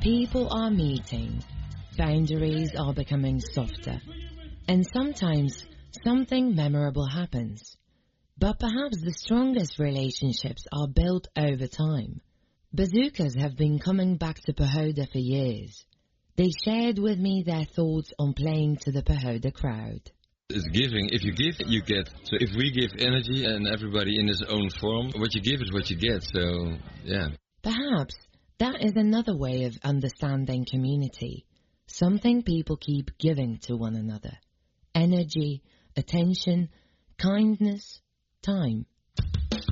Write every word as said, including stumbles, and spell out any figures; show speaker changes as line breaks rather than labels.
People are meeting, boundaries are becoming softer, and sometimes something memorable happens. But perhaps the strongest relationships are built over time. Bazookas have been coming back to Pahoda for years. They shared with me their thoughts on playing to the Pahoda crowd.
It's giving. If you give, you get. So if we give energy and everybody in his own form, what you give is what you get. So, yeah.
Perhaps that is another way of understanding community. Something people keep giving to one another. Energy, attention, kindness, time.